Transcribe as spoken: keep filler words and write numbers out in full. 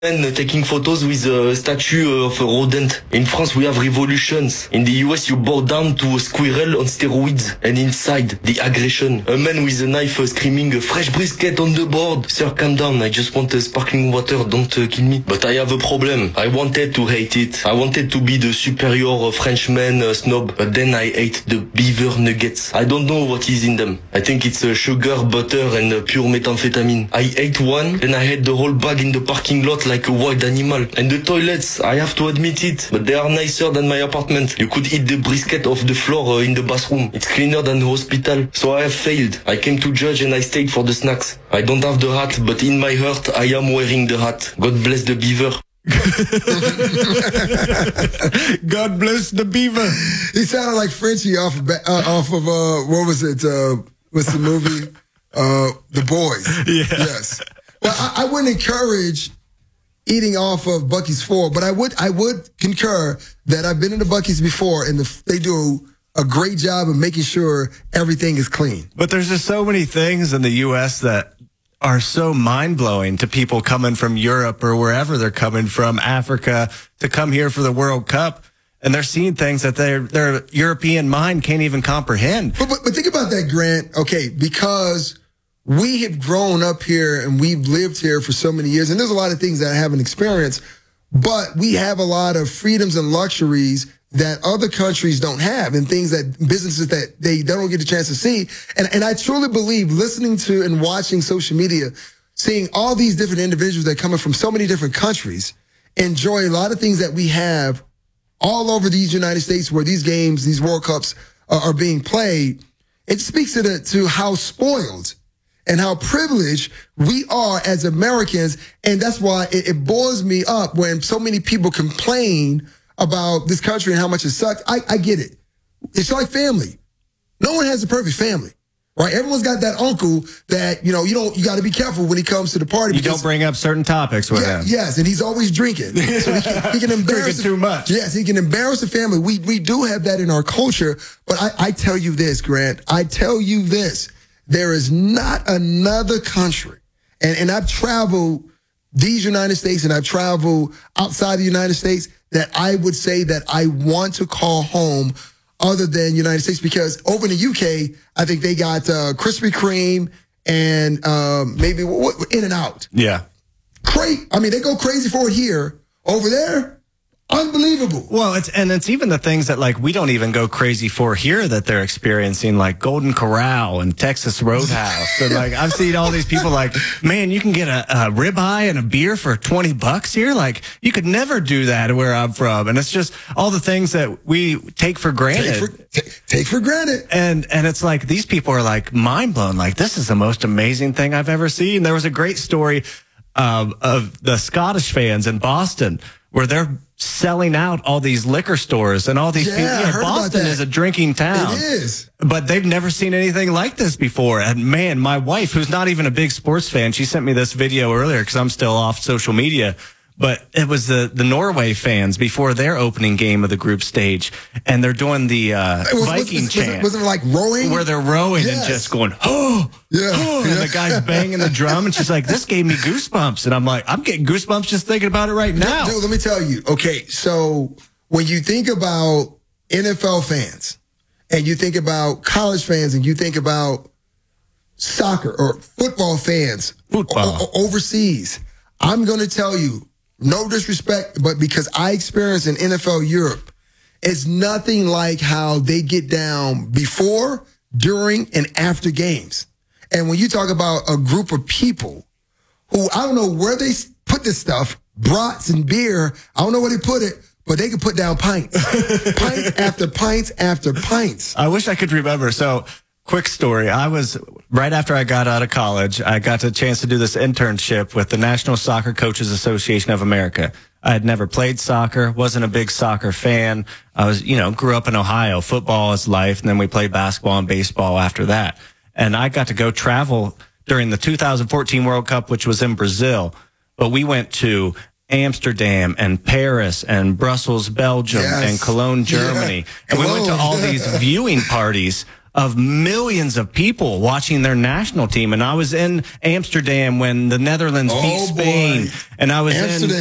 And taking photos with a statue of a rodent. In France, we have revolutions. In the U S, you bow down to a squirrel on steroids. And inside, the aggression. A man with a knife uh, screaming, a fresh brisket on the board. Sir, calm down. I just want a sparkling water. Don't uh, kill me. But I have a problem. I wanted to hate it. I wanted to be the superior uh, Frenchman uh, snob. But then I ate the beaver nuggets. I don't know what is in them. I think it's uh, sugar, butter, and uh, pure methamphetamine. I ate one, then I had the whole bag in the parking lot like a wild animal. And the toilets, I have to admit it, but they are nicer than my apartment. You could eat the brisket off the floor uh, in the bathroom. It's cleaner than the hospital. So I have failed. I came to judge and I stayed for the snacks. I don't have the hat, but in my heart, I am wearing the hat. God bless the beaver. God bless the beaver. He sounded like Frenchie off of, uh, off of uh, what was it? Uh, what's the movie? Uh, The Boys. Yeah. Yes. Well, I, I wouldn't encourage eating off of Buc-ee's Four, but I would I would concur that I've been in the Buc-ee's before, and the, they do a great job of making sure everything is clean. But there's just so many things in the U S that are so mind-blowing to people coming from Europe or wherever they're coming from, Africa, to come here for the World Cup. And they're seeing things that their their European mind can't even comprehend. But, but, but think about that, Grant. Okay, because we have grown up here and we've lived here for so many years, and there's a lot of things that I haven't experienced, but we have a lot of freedoms and luxuries that other countries don't have, and things that businesses that they, they don't get a chance to see. And, and I truly believe, listening to and watching social media, seeing all these different individuals that are coming from so many different countries, enjoy a lot of things that we have all over these United States where these games, these World Cups are, are being played. It speaks to the, to how spoiled and how privileged we are as Americans. And that's why it, it boils me up when so many people complain about this country and how much it sucks. I, I get it. It's like family. No one has a perfect family, right? Everyone's got that uncle that, you know, you don't, you got to be careful when he comes to the party. You don't bring up certain topics with yeah, him. Yes, and he's always drinking. So he can, he can embarrass Drinking too much. Yes, he can embarrass the family. We we do have that in our culture. But I, I tell you this, Grant. I tell you this. There is not another country, and, and I've traveled these United States and I've traveled outside the United States, that I would say that I want to call home other than United States, because over in the U K, I think they got uh, Krispy Kreme and um, maybe what, In-N-Out. Yeah. Great. I mean, they go crazy for it here. Over there, unbelievable. Well, it's and it's even the things that like we don't even go crazy for here that they're experiencing, like Golden Corral and Texas Roadhouse. And like I've seen all these people like, man, you can get a, a ribeye and a beer for twenty bucks here. Like you could never do that where I'm from. And it's just all the things that we take for granted. Take for, t- take for granted. And and it's like these people are like mind blown. Like this is the most amazing thing I've ever seen. There was a great story um, of the Scottish fans in Boston where they're selling out all these liquor stores and all these yeah, people. I You know, heard Boston about that. is a drinking town. It is. But they've never seen anything like this before. And man, my wife, who's not even a big sports fan, she sent me this video earlier because I'm still off social media. But it was the, the Norway fans before their opening game of the group stage. And they're doing the uh, was, Viking was, was, chant. Was it, was it like rowing? Where they're rowing Yes. and just going, oh, Yeah. oh, and Yeah. the guy's banging the drum. And she's like, this gave me goosebumps. And I'm like, I'm getting goosebumps just thinking about it right now. Dude, let me tell you. Okay, so when you think about N F L fans and you think about college fans and you think about soccer or football fans Football. o- o- overseas, I'm going to tell you, no disrespect, but because I experienced in N F L Europe, it's nothing like how they get down before, during, and after games. And when you talk about a group of people who, I don't know where they put this stuff, brats and beer, I don't know where they put it, but they can put down pints. Pints after pints after pints. I wish I could remember. So, quick story. I was, right after I got out of college, I got a chance to do this internship with the National Soccer Coaches Association of America. I had never played soccer, wasn't a big soccer fan. I was, you know, grew up in Ohio. Football is life. And then we played basketball and baseball after that. And I got to go travel during the two thousand fourteen World Cup, which was in Brazil. But we went to Amsterdam and Paris and Brussels, Belgium, Yes. and Cologne, Germany. Yeah. And we went to Cologne. all these viewing parties of millions of people watching their national team. And I was in Amsterdam when the Netherlands Oh, beat Spain. boy. And I was Amsterdam. in